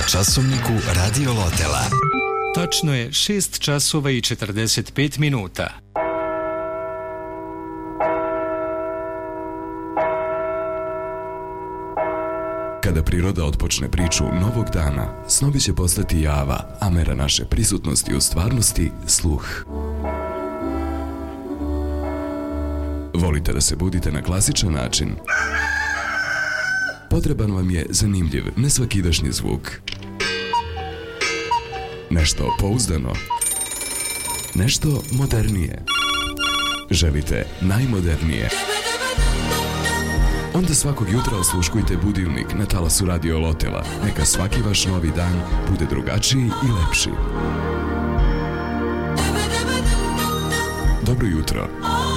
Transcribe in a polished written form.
časovniku Radio Lotela. Tačno je 6 časova i 45 minuta. Kada priroda otpočne priču novog dana, snovi će postati java, a mera naše prisutnosti u stvarnosti sluh. Volite da se budite na klasičan način? Potreban vam je zanimljiv, nesvakidašnji zvuk. Nešto pouzdano. Nešto modernije. Želite najmodernije? Onda svakog jutra osluškujte budilnik na talasu Radio Lotela. Neka svaki vaš novi dan bude drugačiji i lepši. Dobro jutro.